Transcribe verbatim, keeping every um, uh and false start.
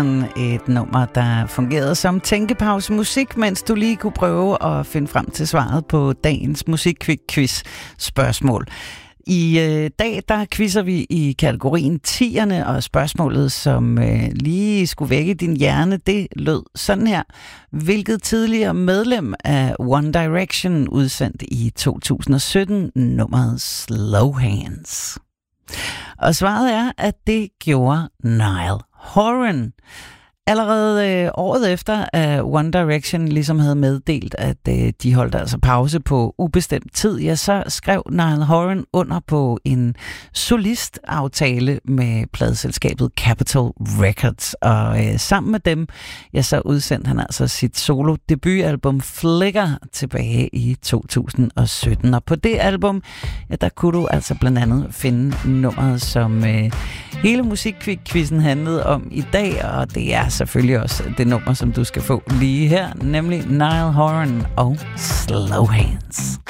Et nummer, der fungerede som tænkepause musik, mens du lige kunne prøve at finde frem til svaret på dagens musikquiz spørgsmål. I øh, dag, der quizzer vi i kategorien tierne, og spørgsmålet, som øh, lige skulle vække din hjerne, det lød sådan her. Hvilket tidligere medlem af One Direction udsendte i to tusind og sytten nummeret Slow Hands? Og svaret er, at det gjorde Niall Horan. Allerede øh, året efter, at One Direction ligesom havde meddelt, at øh, de holdt altså pause på ubestemt tid, ja, så skrev Niall Horan under på en solistaftale med pladeselskabet Capitol Records. Og øh, sammen med dem, ja, så udsendte han altså sit solo-debutalbum Flicker tilbage i to tusind og sytten. Og på det album, ja, der kunne du altså blandt andet finde nummeret, som øh, hele musikquizzen handlede om i dag, og det er selvfølgelig også det nummer, som du skal få lige her, nemlig Niall Horan og Slow Hands.